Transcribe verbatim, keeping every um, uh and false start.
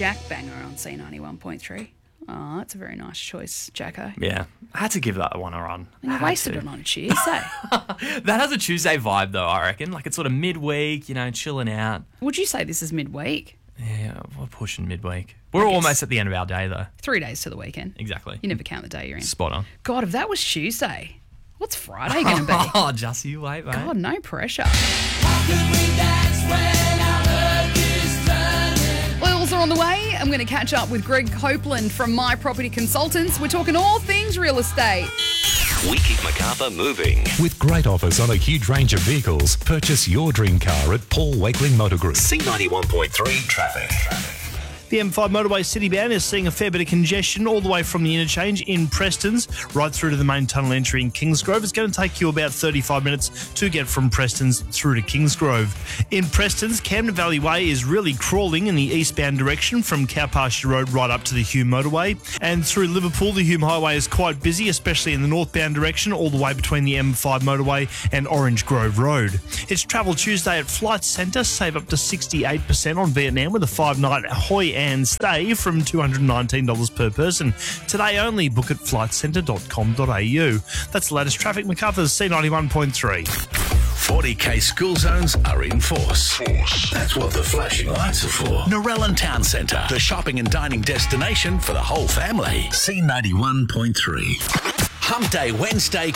Jack Banger on C ninety-one point three. Oh, that's a very nice choice, Jacko. Yeah, I had to give that one a run. And you wasted to. it on a Tuesday. That has a Tuesday vibe, though, I reckon. Like, it's sort of midweek, you know, chilling out. Would you say this is midweek? Yeah, we're pushing midweek. We're almost at the end of our day, though. Three days to the weekend. Exactly. You never count the day you're in. Spot on. God, if that was Tuesday, what's Friday going to be? Oh, just you wait, mate. God, no pressure. Oils are on the way. I'm going to catch up with Greg Copeland from My Property Consultants. We're talking all things real estate. We keep Macarthur moving. With great offers on a huge range of vehicles, purchase your dream car at Paul Wakeling Motor Group. C ninety-one point three traffic. The M five motorway citybound is seeing a fair bit of congestion all the way from the interchange in Prestons right through to the main tunnel entry in Kingsgrove. It's going to take you about thirty-five minutes to get from Prestons through to Kingsgrove. In Prestons, Camden Valley Way is really crawling in the eastbound direction from Cowpasture Road right up to the Hume motorway. And through Liverpool, the Hume highway is quite busy, especially in the northbound direction, all the way between the M five motorway and Orange Grove Road. It's Travel Tuesday at Flight Centre. Save up to sixty-eight percent on Vietnam with a five-night Hoi and stay from two hundred nineteen dollars per person. Today only. Book at flight centre dot com dot a u. That's the latest traffic. Macarthur's C ninety-one point three. forty K school zones are in force. force. That's what the flashing lights are for. Narellan Town Centre, the shopping and dining destination for the whole family. C ninety-one point three. Hump Day Wednesday